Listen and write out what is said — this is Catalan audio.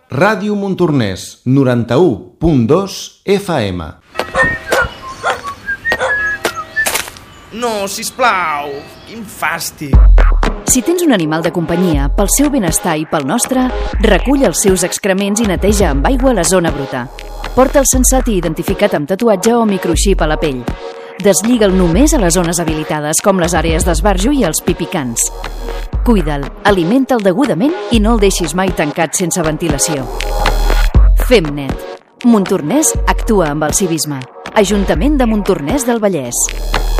Ràdio Montornès, 91.2 FM. No, sisplau, quin fàstic. Si tens un animal de companyia, pel seu benestar i pel nostre, recull els seus excrements i neteja amb aigua la zona bruta. Porta'l sensat i identificat amb tatuatge o microxip a la pell. Deslliga'l només a les zones habilitades, com les àrees d'esbarjo i els pipicants. Cuida'l, alimenta'l degudament i no el deixis mai tancat sense ventilació. Fem net. Montornès actua amb el civisme. Ajuntament de Montornès del Vallès.